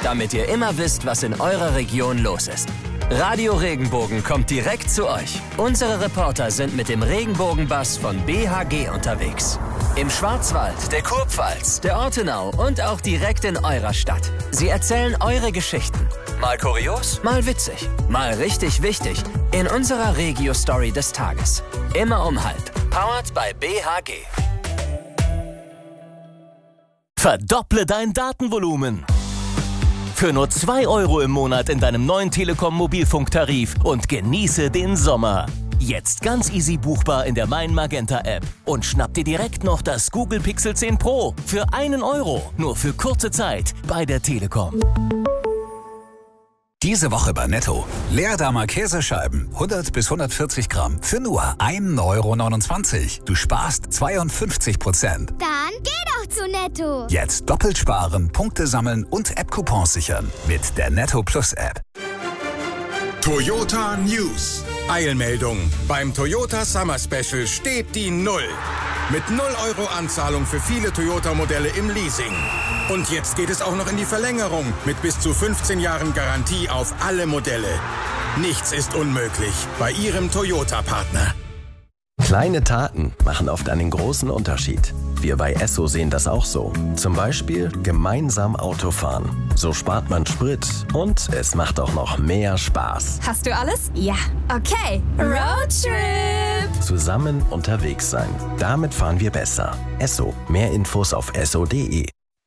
damit ihr immer wisst, was in eurer Region los ist. Radio Regenbogen kommt direkt zu euch. Unsere Reporter sind mit dem Regenbogenbus von BHG unterwegs. Im Schwarzwald, der Kurpfalz, der Ortenau und auch direkt in eurer Stadt. Sie erzählen eure Geschichten. Mal kurios, mal witzig, mal richtig wichtig. In unserer Regio-Story des Tages. Immer um 12:30. Powered by BHG. Verdopple dein Datenvolumen. Für nur 2 € im Monat in deinem neuen Telekom-Mobilfunktarif und genieße den Sommer. Jetzt ganz easy buchbar in der Mein Magenta App. Und schnapp dir direkt noch das Google Pixel 10 Pro für 1 €. Nur für kurze Zeit bei der Telekom. Diese Woche bei Netto. Leerdammer Käsescheiben, 100 bis 140 Gramm, für nur 1,29 €. Du sparst 52%. Dann geh doch zu Netto. Jetzt doppelt sparen, Punkte sammeln und App-Coupons sichern mit der Netto Plus App. Toyota News. Eilmeldung. Beim Toyota Summer Special steht die 0. Mit 0 € Anzahlung für viele Toyota-Modelle im Leasing. Und jetzt geht es auch noch in die Verlängerung mit bis zu 15 Jahren Garantie auf alle Modelle. Nichts ist unmöglich bei Ihrem Toyota-Partner. Kleine Taten machen oft einen großen Unterschied. Wir bei Esso sehen das auch so. Zum Beispiel gemeinsam Autofahren. So spart man Sprit und es macht auch noch mehr Spaß. Hast du alles? Ja. Okay. Roadtrip! Zusammen unterwegs sein. Damit fahren wir besser. Esso. Mehr Infos auf esso.de.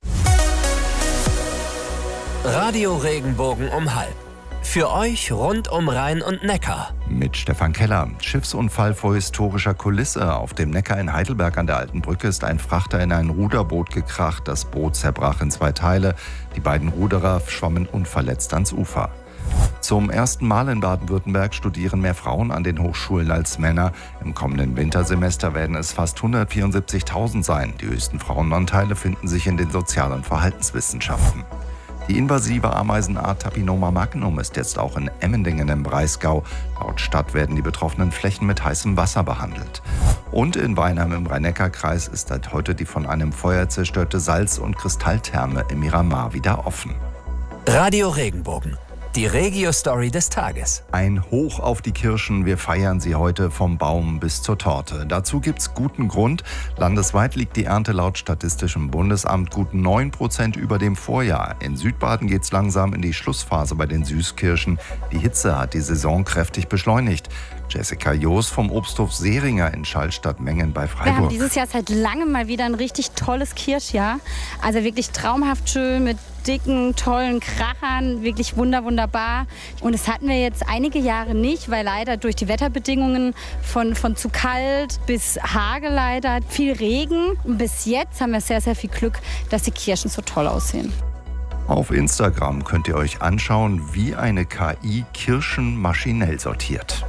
Radio Regenbogen um 12:30. Für euch rund um Rhein und Neckar. Mit Stefan Keller. Schiffsunfall vor historischer Kulisse. Auf dem Neckar in Heidelberg an der Alten Brücke ist ein Frachter in ein Ruderboot gekracht. Das Boot zerbrach in 2 Teile. Die beiden Ruderer schwammen unverletzt ans Ufer. Zum ersten Mal in Baden-Württemberg studieren mehr Frauen an den Hochschulen als Männer. Im kommenden Wintersemester werden es fast 174.000 sein. Die höchsten Frauenanteile finden sich in den Sozial- und Verhaltenswissenschaften. Die invasive Ameisenart Tapinoma magnum ist jetzt auch in Emmendingen im Breisgau. Laut Stadt werden die betroffenen Flächen mit heißem Wasser behandelt. Und in Weinheim im Rhein-Neckar-Kreis ist seit heute die von einem Feuer zerstörte Salz- und Kristalltherme im Miramar wieder offen. Radio Regenbogen. Die Regio-Story des Tages. Ein Hoch auf die Kirschen, wir feiern sie heute vom Baum bis zur Torte. Dazu gibt's guten Grund. Landesweit liegt die Ernte laut Statistischem Bundesamt gut 9% über dem Vorjahr. In Südbaden geht's langsam in die Schlussphase bei den Süßkirschen. Die Hitze hat die Saison kräftig beschleunigt. Jessica Joos vom Obsthof Seringer in Schallstatt-Mengen bei Freiburg. Wir haben dieses Jahr seit langem mal wieder ein richtig tolles Kirschjahr. Also wirklich traumhaft schön mit dicken, tollen Krachern, wirklich wunderbar. Und das hatten wir jetzt einige Jahre nicht, weil leider durch die Wetterbedingungen von zu kalt bis Hagel leider, viel Regen. Und bis jetzt haben wir sehr, sehr viel Glück, dass die Kirschen so toll aussehen. Auf Instagram könnt ihr euch anschauen, wie eine KI Kirschen maschinell sortiert.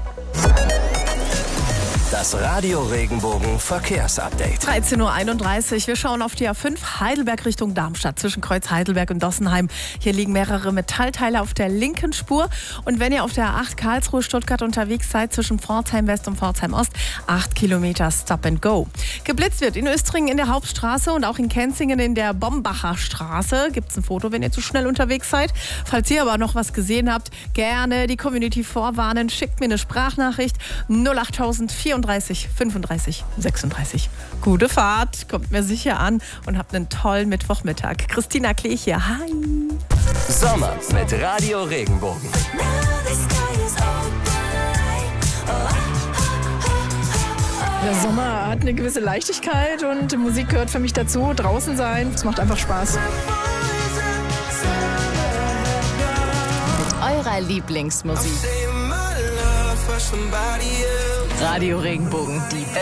Das Radio Regenbogen Verkehrsupdate. 13:31 Uhr. Wir schauen auf die A5 Heidelberg Richtung Darmstadt zwischen Kreuz Heidelberg und Dossenheim. Hier liegen mehrere Metallteile auf der linken Spur. Und wenn ihr auf der A8 Karlsruhe Stuttgart unterwegs seid zwischen Pforzheim West und Pforzheim Ost, 8 Kilometer Stop and Go. Geblitzt wird in Östringen in der Hauptstraße und auch in Kenzingen in der Bombacher Straße. Gibt's ein Foto, wenn ihr zu schnell unterwegs seid. Falls ihr aber noch was gesehen habt, gerne die Community vorwarnen. Schickt mir eine Sprachnachricht 08000 34 35 36. Gute Fahrt, kommt mir sicher an und habt einen tollen Mittwochmittag. Christina Klee hier, hi. Sommer mit Radio Regenbogen. Der Sommer hat eine gewisse Leichtigkeit und die Musik gehört für mich dazu. Draußen sein, es macht einfach Spaß. Mit eurer Lieblingsmusik. Radio Regenbogen, die